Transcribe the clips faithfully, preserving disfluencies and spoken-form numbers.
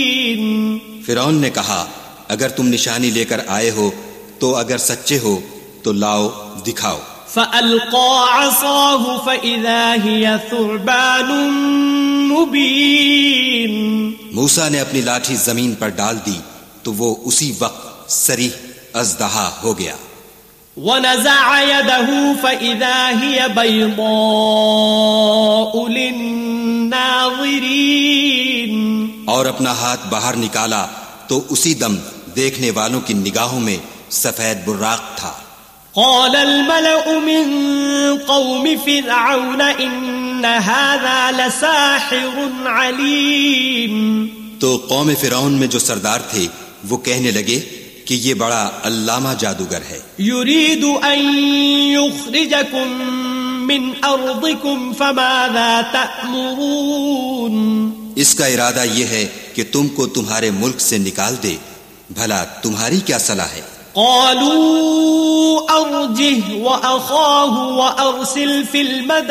فرعون نے کہا اگر تم نشانی لے کر آئے ہو تو اگر سچے ہو تو لاؤ دکھاؤ. فَأَلْقَى عَصَاهُ فَإِذَا هِيَ ثُعْبَانٌ مُبِينٌ. موسیٰ نے اپنی لاٹھی زمین پر ڈال دی تو وہ اسی وقت صریح اژدہا ہو گیا. وَنَزَعَ يَدَهُ فَإِذَا هِيَ بَيْضَاءُ لِلنَّاظِرِينَ. اور اپنا ہاتھ باہر نکالا تو اسی دم دیکھنے والوں کی نگاہوں میں سفید براق تھا. قال الملأ من قوم فرعون إن هذا لساحر عليم. تو قوم فرعون میں جو سردار تھے وہ کہنے لگے کہ یہ بڑا علامہ جادوگر ہے. يريد أن يخرجكم من أرضكم فماذا تأمرون. اس کا ارادہ یہ ہے کہ تم کو تمہارے ملک سے نکال دے، بھلا تمہاری کیا صلاح ہے؟ قالوا أرجه وأخاه وأرسل في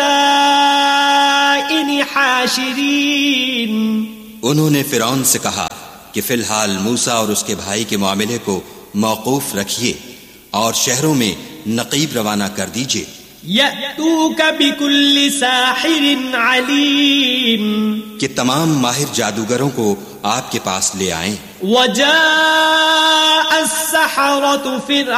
المدائن حاشرين. انہوں نے فرعون سے کہا کہ فی الحال موسیٰ اور اس کے بھائی کے معاملے کو موقوف رکھیے اور شہروں میں نقیب روانہ کر دیجیے. يأتوك بكل ساحر عليم. کہ تمام ماہر جادوگروں کو آپ کے پاس لے آئیں. وجاء السحرة فرعون